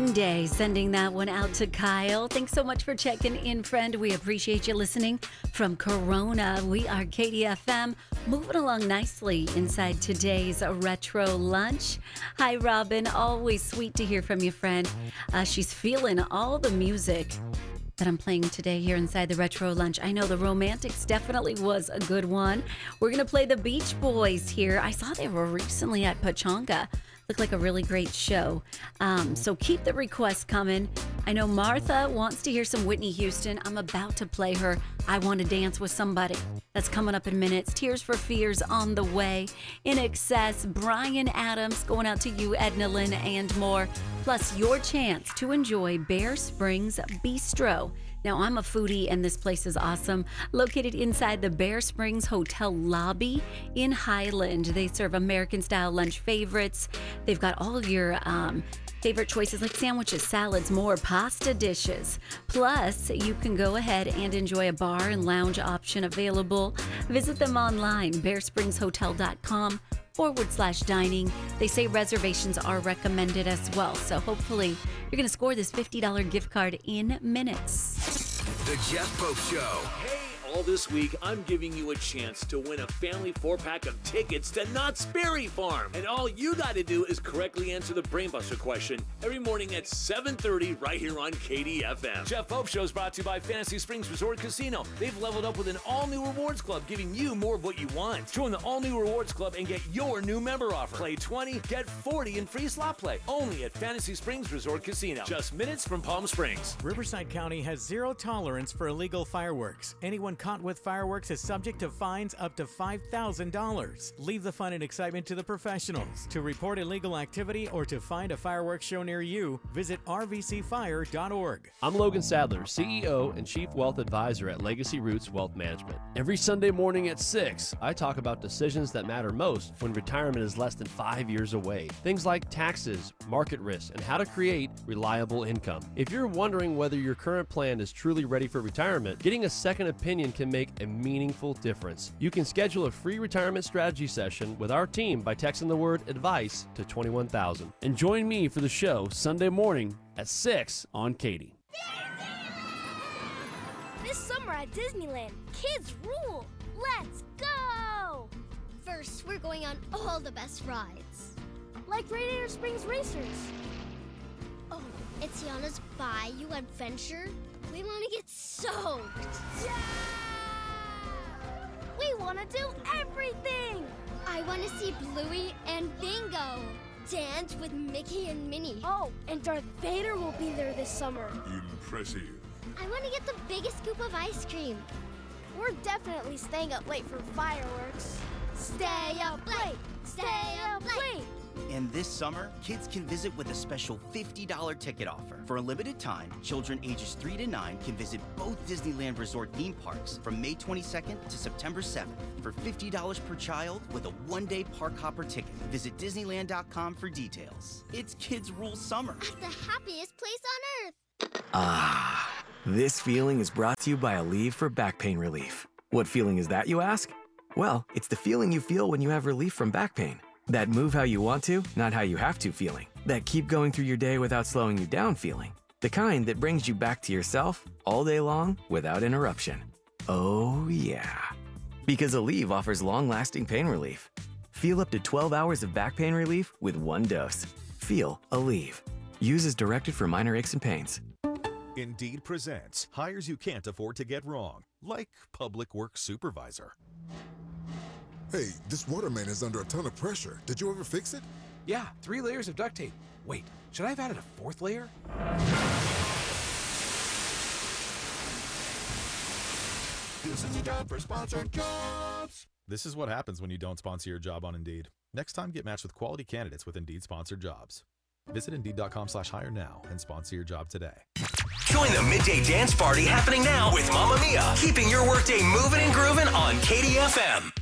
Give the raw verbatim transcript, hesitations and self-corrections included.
Green Day, sending that one out to Kyle. Thanks so much for checking in, friend. We appreciate you listening from Corona. We are K D F M, moving along nicely inside today's retro lunch. Hi, Robin. Always sweet to hear from you, friend. Uh, she's feeling all the music that I'm playing today here inside the Retro Lunch. I know the Romantics definitely was a good one. We're going to play the Beach Boys here. I saw they were recently at Pachanga. Looked like a really great show. Um, so keep the requests coming. I know Martha wants to hear some Whitney Houston. I'm about to play her I Want to Dance with Somebody. That's coming up in minutes. Tears for Fears on the way. In Excess, Brian Adams going out to you, Edna Lynn, and more. Plus your chance to enjoy Bear Springs Bistro. Now, I'm a foodie, and this place is awesome. Located inside the Bear Springs Hotel lobby in Highland. They serve American-style lunch favorites. They've got all of your um, favorite choices like sandwiches, salads, more pasta dishes. Plus, you can go ahead and enjoy a bar and lounge option available. Visit them online, bear springs hotel dot com forward slash dining. They say reservations are recommended as well. So hopefully you're going to score this fifty dollars gift card in minutes. The Jeff Pope Show. Hey, all this week, I'm giving you a chance to win a family four-pack of tickets to Knott's Berry Farm. And all you got to do is correctly answer the Brainbuster question every morning at seven thirty right here on K D F M. Jeff Pope Show is brought to you by Fantasy Springs Resort Casino. They've leveled up with an all-new rewards club, giving you more of what you want. Join the all-new rewards club and get your new member offer. Play twenty, get forty in free slot play. Only at Fantasy Springs Resort Casino. Just minutes from Palm Springs. Riverside County has zero tolerance for illegal fireworks. Anyone caught with fireworks is subject to fines up to five thousand dollars. Leave the fun and excitement to the professionals. To report illegal activity or to find a fireworks show near you, visit r v c fire dot org. I'm Logan Sadler, C E O and Chief Wealth Advisor at Legacy Roots Wealth Management. Every Sunday morning at six, I talk about decisions that matter most when retirement is less than five years away. Things like taxes, market risk, and how to create reliable income. If you're wondering whether your current plan is truly ready for retirement, getting a second opinion can make a meaningful difference. You can schedule a free retirement strategy session with our team by texting the word advice to twenty-one thousand. And join me for the show Sunday morning at six on Katie. This summer at Disneyland, kids rule. Let's go! First, we're going on all the best rides. Like Radiator Springs Racers. Oh, it's Tiana's Bayou Adventure. We want to get soaked. Yeah! We want to do everything! I want to see Bluey and Bingo. Dance with Mickey and Minnie. Oh, and Darth Vader will be there this summer. Impressive. I want to get the biggest scoop of ice cream. We're definitely staying up late for fireworks. Stay up late! Stay up late! And this summer, kids can visit with a special fifty dollars ticket offer. For a limited time, children ages three to nine can visit both Disneyland Resort theme parks from May twenty-second to September seventh for fifty dollars per child with a one-day park hopper ticket. Visit Disneyland dot com for details. It's Kids Rule Summer. At the happiest place on earth. Ah, this feeling is brought to you by Aleve for back pain relief. What feeling is that, you ask? Well, it's the feeling you feel when you have relief from back pain. That move how you want to, not how you have to feeling. That keep going through your day without slowing you down feeling. The kind that brings you back to yourself all day long without interruption. Oh yeah. Because Aleve offers long-lasting pain relief. Feel up to twelve hours of back pain relief with one dose. Feel Aleve. Use as directed for minor aches and pains. Indeed presents hires you can't afford to get wrong, like public works supervisor. Hey, this water main is under a ton of pressure. Did you ever fix it? Yeah, three layers of duct tape. Wait, should I have added a fourth layer? This is a job for sponsored jobs. This is what happens when you don't sponsor your job on Indeed. Next time, get matched with quality candidates with Indeed sponsored jobs. Visit Indeed dot com slash hire now and sponsor your job today. Join the midday dance party happening now with Mamma Mia, keeping your workday moving and grooving on K D F M.